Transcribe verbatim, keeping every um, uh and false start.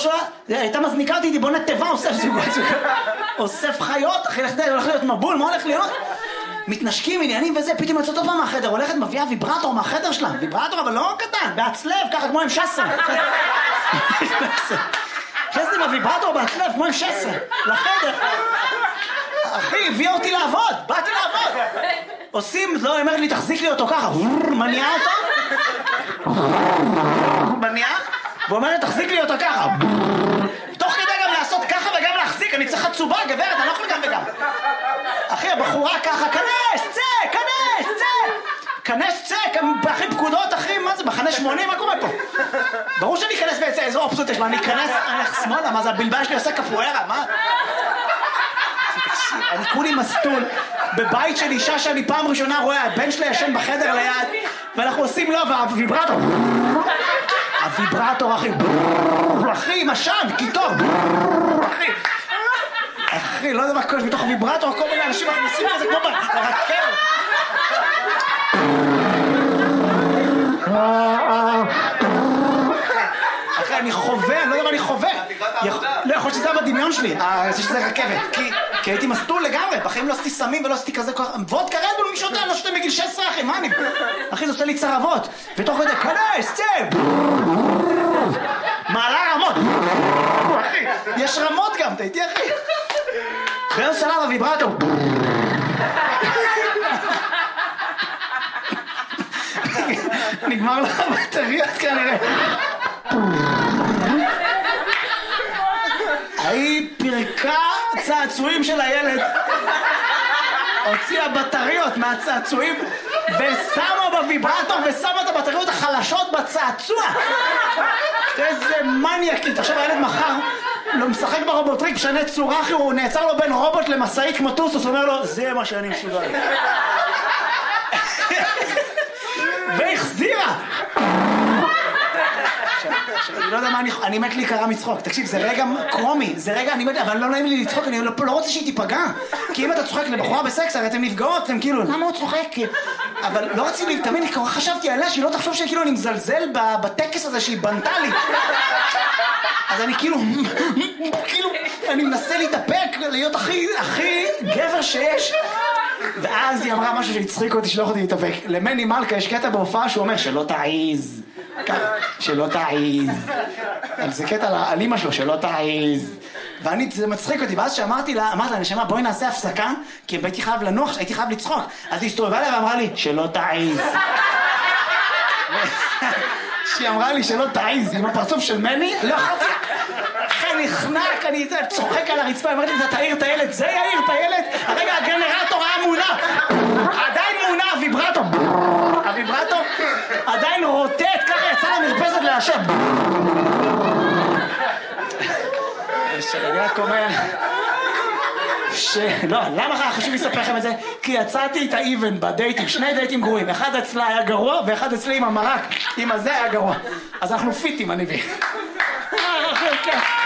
שלה, הייתה מזניקה אותי, בונה טבע, אוסף זוגות, אוסף חיות, אחי, הולך להיות מבול, מה הולך להיות? מתנשקים, עניינים וזה, פתאום יוצאת עוד פעם מהחדר, הולכת מביאה ויברטור מהחדר שלה, ויברטור אבל לא קטן, בעצלב, ככה כמו עם שסה. חסתי בוויברטור בעצלב, כמו עם שסה, לחדר. אחי, הביאה אותי לעבוד, באתי לעבוד. עושים, לא, היא אומרת לי, תחזיק לי אותו ככה, מניעה אותו, מניעה, ואומרת, תחזיק לי אותו ככה. תוך כדי גם לעשות ככה וגם להחזיק, אני צריך חצובה, גברת, אני לא יכול גם וגם. אחי, הבחורה ככה, כנס, צא, כנס, צא. כנס, צא, אחי, פקודות, אחי, מה זה, בחנה שמונים, מה קורה פה? ברור שאני אכנס ויצא, איזו אופציות יש, מה, אני אכנס, אני אלך שמאלה, מה זה, הבלבן שלי עושה קפוארה, מה? אני כולי מסטול בבית של אישה שאני פעם ראשונה רואה, הבן שלה ישן בחדר ליד, ואנחנו עושים לו, והוויברטור, הוויברטור, אחי, אחי, משן, קיטור, אחי, אחי, לא יודע מה קורה, מתוך הוויברטור, כל מיני אנשים מכניסים לזה כמו ברכבת. אחי, אני חווה, לא יודע מה אני חווה. לא יכול שזה היה בדמיון שלי, שזה רכבת, כי הייתי מסטול לגמרי, בחיים לא עשיתי סמים ולא עשיתי כזה כוח, וודקה רדבול מי שותה, לא שותה מגיל שש עשרה, אחי, מה אני? אחי, זה עושה לי צרבות, ותוך כדי, כנס, צא! מעלה רמות, אחי, יש רמות גם, אתה איתי, אחי? באיזה שלב הוויברטור. נגמר לך בטריות כנראה. היא פרקה צעצועים של הילד, הוציאה בטריות מהצעצועים ושמה בוויברטור ושמה את הבטריות החלשות בצעצוע. איזה מניאקית. עכשיו הילד מחר לא משחק ברובוטריק, משנה צורה, אחי, הוא נעצר לו בין רובוט למסעי כמו טוסוס, אומר לו, זה מה שאני מסוגל. והחזירה. אני לא יודע מה אני... אני מת להיקרא מצחוק. תקשיב, זה רגע קרומי, זה רגע, אני מת... אבל לא נעים לי לצחוק, אני לא רוצה שהיא תיפגע. כי אם אתה צוחק לבחורה בסקס, הרי אתם נפגעות, אתם כאילו, למה הוא צוחק? אבל לא רציתי, תמיד חשבתי עליה שהיא לא תחשוב שכאילו אני מזלזל בטקס הזה שהיא בנתה לי. אז אני כאילו, כאילו, אני מנסה להתאפק, להיות הכי, הכי גבר שיש. ואז היא אמרה משהו שהצחיק אותי, שלא יכולתי להתאפק. למני מלכה יש קטע בהופעה שהוא אומר, שלא תעיז. שלא תעיז. זה קטע על אמא שלו, שלא תעיז. ואני, זה מצחיק אותי, ואז שאמרתי לה, אמרתי לה, נשמה, בואי נעשה הפסקה, כי הייתי חייב לנוח, הייתי חייב לצחוק. אז היא הסתובבה לה ואמרה לי, שלא תעיז. שהיא אמרה לי שלא תעיז, עם הפרצוף של מני, לא יכולתי. אחרי נחנק, אני צוחק על הרצפה, אמרתי, אתה תעיר את הילד, זה יעיר את הילד. הרגע הגנרטור היה מונה, עדיין מונה, הוויברטור. הוויברטור עדיין רוטט, ככה יצא למרפסת להשב. אני רק אומר ש... לא, למה חשוב לספר לכם את זה? כי יצאתי את האיבן בדייטים, שני דייטים גרועים, אחד אצלה היה גרוע ואחד אצלי עם המרק, עם הזה היה גרוע. אז אנחנו פיטים, אני בי.